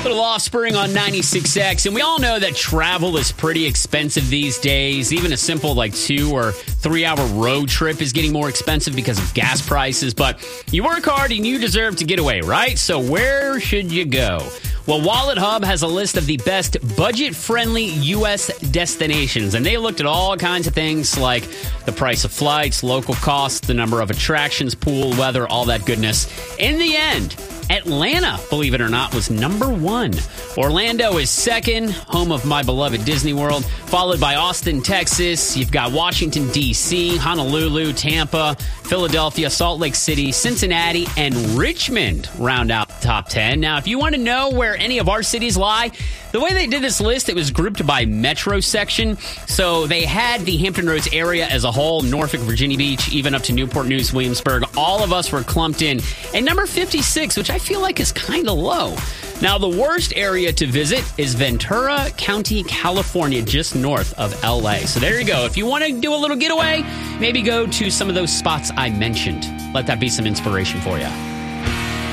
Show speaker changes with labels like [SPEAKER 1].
[SPEAKER 1] Little Offspring on 96X, and we all know that travel is pretty expensive these days. Even a simple 2 or 3 hour road trip is getting more expensive because of gas prices. But you work hard and you deserve to get away, right? So where should you go? Well, Wallet Hub has a list of the best budget-friendly U.S. destinations, and they looked at all kinds of things like the price of flights, local costs, the number of attractions, pool, weather, all that goodness. In the end, Atlanta, believe it or not, was number 1. Orlando is second, home of my beloved Disney World, followed by Austin, Texas. You've got Washington, D.C., Honolulu, Tampa, Philadelphia, Salt Lake City, Cincinnati, and Richmond round out the top 10. Now, if you want to know where any of our cities lie, the way they did this list, it was grouped by metro section. So they had the Hampton Roads area as a whole, Norfolk, Virginia Beach, even up to Newport News, Williamsburg. All of us were clumped in. And number 56, which I feel like is kind of low. Now, the worst area to visit is Ventura County, California, just north of LA. So there you go. If you want to do a little getaway, maybe go to some of those spots I mentioned. Let that be some inspiration for you.